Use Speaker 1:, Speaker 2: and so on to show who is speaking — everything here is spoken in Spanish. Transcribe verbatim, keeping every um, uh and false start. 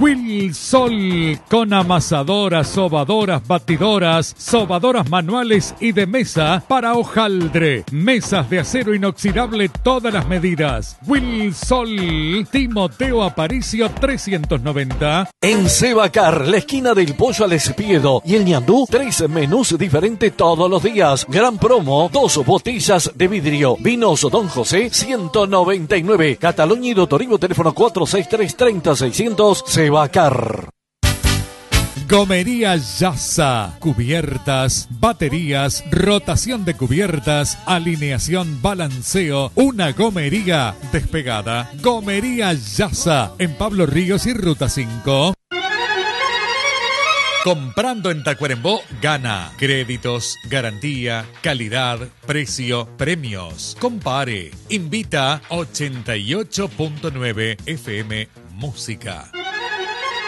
Speaker 1: Wilsol, con amasadoras, sobadoras, batidoras, sobadoras manuales y de mesa para hojaldre. Mesas de acero inoxidable todas las medidas. Wilsol, Timoteo Aparicio trescientos noventa.
Speaker 2: En Sebacar, la esquina del pollo al espiedo y el ñandú, tres menús diferentes todos los días. Gran promo, dos botellas de vidrio. Vinos Don José, ciento noventa y nueve. Cataluña y Doctorivo, teléfono cuatro seis tres, treinta, seiscientos. Sebacar.
Speaker 1: Gomería Yasa, cubiertas, baterías, rotación de cubiertas, alineación, balanceo, una gomería despegada. Gomería Yasa, en Pablo Ríos y Ruta cinco. Comprando en Tacuarembó, gana. Créditos, garantía, calidad, precio, premios. Compare. Invita ochenta y ocho punto nueve F M Música.